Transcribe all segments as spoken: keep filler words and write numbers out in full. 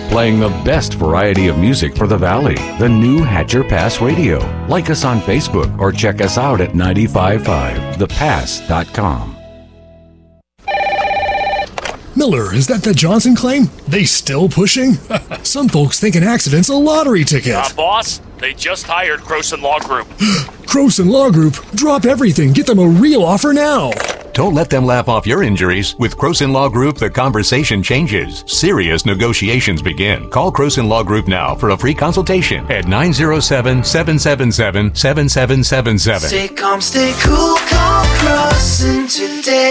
playing the best variety of music for the Valley. The new Hatcher Pass Radio. Like us on Facebook or check us out at nine five five the pass dot com. Miller, is that the Johnson claim? They still pushing? Some folks think an accident's a lottery ticket. Uh, boss, they just hired Croson Law Group. Croson Law Group? Drop everything. Get them a real offer now. Don't let them laugh off your injuries. With Croson Law Group, the conversation changes. Serious negotiations begin. Call Croson Law Group now for a free consultation at nine oh seven, seven seven seven, seven seven seven seven. Stay calm, stay cool, call Croson today.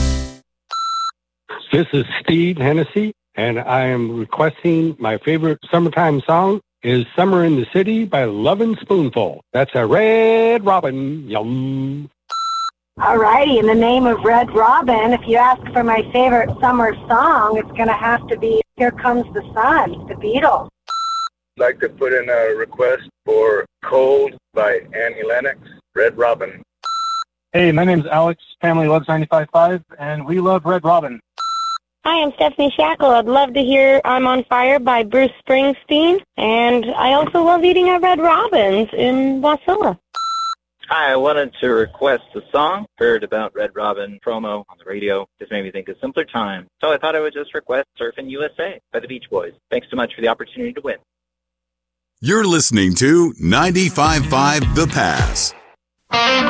This is Steve Hennessy, and I am requesting my favorite summertime song is Summer in the City by Lovin' Spoonful. That's a Red Robin. Yum. All righty. In the name of Red Robin, if you ask for my favorite summer song, it's going to have to be Here Comes the Sun, the Beatles. I'd like to put in a request for Cold by Annie Lennox, Red Robin. Hey, my name's Alex. Family loves ninety-five point five, and we love Red Robin. Hi, I'm Stephanie Shackle. I'd love to hear I'm on Fire by Bruce Springsteen, and I also love eating at Red Robin's in Wasilla. Hi, I wanted to request a song. Heard about Red Robin promo on the radio. Just made me think of Simpler Time. So I thought I would just request Surfin' U S A by the Beach Boys. Thanks so much for the opportunity to win. You're listening to ninety-five point five The Pass.